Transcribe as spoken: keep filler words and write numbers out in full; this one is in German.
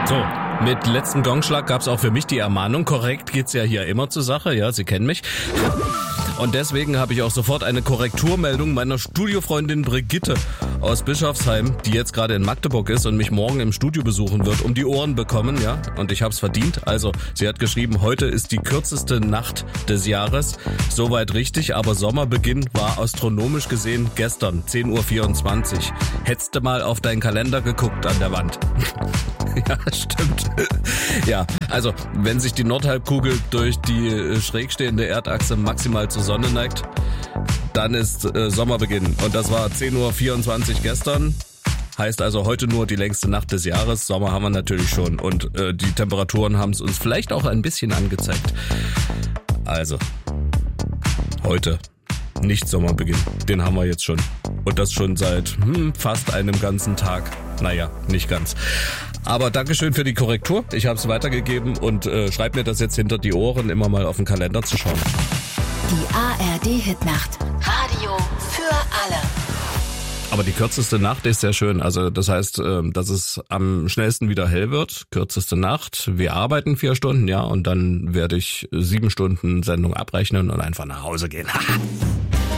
So, mit letztem Gongschlag gab's auch für mich die Ermahnung. Korrekt geht's ja hier immer zur Sache, ja, Sie kennen mich. Und deswegen habe ich auch sofort eine Korrekturmeldung meiner Studiofreundin Brigitte aus Bischofsheim, die jetzt gerade in Magdeburg ist und mich morgen im Studio besuchen wird, um die Ohren bekommen, ja. Und ich hab's verdient. Also, sie hat geschrieben, heute ist die kürzeste Nacht des Jahres. Soweit richtig, aber Sommerbeginn war astronomisch gesehen gestern, zehn Uhr vierundzwanzig. Hättest du mal auf deinen Kalender geguckt an der Wand? Ja, stimmt. Ja, also, wenn sich die Nordhalbkugel durch die schräg stehende Erdachse maximal zur Sonne neigt, dann ist äh, Sommerbeginn. Und das war zehn Uhr vierundzwanzig gestern. Heißt also heute nur die längste Nacht des Jahres. Sommer haben wir natürlich schon. Und äh, die Temperaturen haben es uns vielleicht auch ein bisschen angezeigt. Also, heute nicht Sommerbeginn. Den haben wir jetzt schon. Und das schon seit hm, fast einem ganzen Tag. Naja, nicht ganz. Aber Dankeschön für die Korrektur. Ich habe es weitergegeben und äh, schreib mir das jetzt hinter die Ohren, immer mal auf den Kalender zu schauen. Die A R D-Hitnacht. Radio für alle. Aber die kürzeste Nacht ist sehr schön. Also das heißt, dass es am schnellsten wieder hell wird. Kürzeste Nacht. Wir arbeiten vier Stunden, ja, und dann werde ich sieben Stunden Sendung abrechnen und einfach nach Hause gehen.